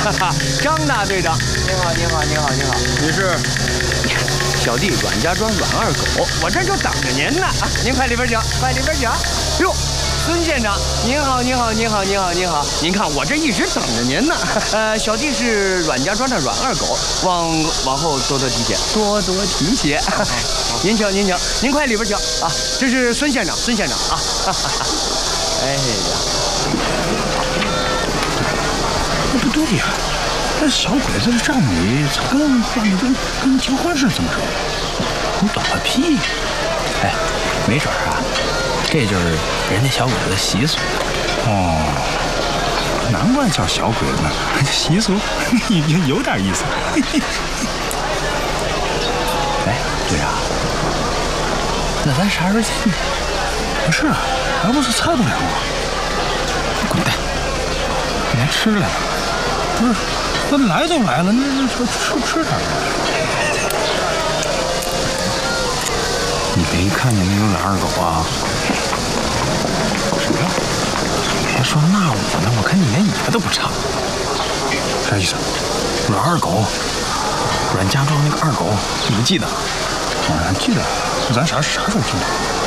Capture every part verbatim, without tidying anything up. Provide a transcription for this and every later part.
张大队长，您好，您好，您好，您好。 你是？ 小弟阮家庄阮二狗，我这就等着您呢。啊，您快里边请，快里边请。哟。 孙县长，您好，您好，您好，您好，您好！您看我这一直等着您呢。呃，小弟是阮家庄的阮二狗，往往后多多提携，多多提携。您请，您请，您快里边请啊！这是孙县长，孙县长啊！哎呀， 不对呀，那小鬼子的账里咋跟办的跟跟结婚似的这么着？你懂个屁！ 哎，没准啊。 这就是人家小鬼子的习俗哦，难怪叫小鬼子呢，习俗有有点意思。 哎，队长，那咱啥时候进去？ 不是啊，还不是猜不了吗？滚蛋！你还吃来了？不是，那来都来了，那那吃吃不吃点？你别一看见那个阮二狗啊！ 别说那我呢，我看你连尾巴都不差。啥意思？阮二狗，阮家庄那个二狗，你不记得？啊，记得。咱啥啥时候记得？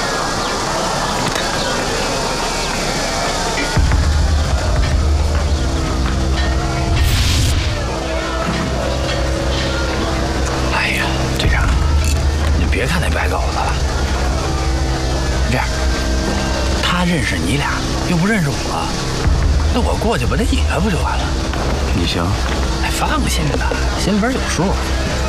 哎呀，队长，你别看那白狗子了，这样。 他认识你俩，又不认识我，那我过去把他引开不就完了？ 你行， 哎，放心吧，心里边有数。